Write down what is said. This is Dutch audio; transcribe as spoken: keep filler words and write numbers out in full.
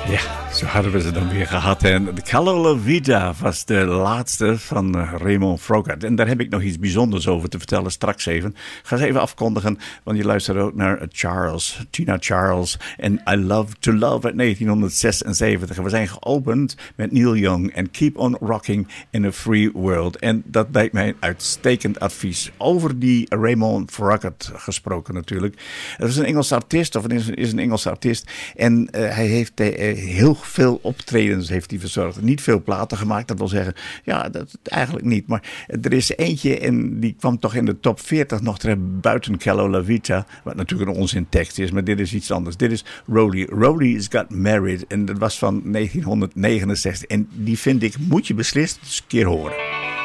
Ja, zo hadden we ze dan weer gehad. En de Calo La Vida was de laatste van uh, Raymond Froggatt. En daar heb ik nog iets bijzonders over te vertellen straks even. Ik ga ze even afkondigen, want je luistert ook naar Charles, Tina Charles en I Love to Love uit negentien zesenzeventig. We zijn geopend met Neil Young en Keep on Rocking in a Free World. En dat lijkt mij een uitstekend advies. Over die Raymond Froggatt gesproken natuurlijk. Dat is een Engelse artiest, of is een, is een Engelse artiest. En uh, hij heeft uh, heel veel optredens heeft hij verzorgd. Niet veel platen gemaakt, dat wil zeggen, ja, dat eigenlijk niet. Maar er is eentje en die kwam toch in de top veertig nog terecht buiten Calo La Vida, wat natuurlijk een onzintekst is, maar dit is iets anders. Dit is Rolly. Rolly's Got Married en dat was van negentien negenenzestig en die vind ik, moet je beslist eens een keer horen.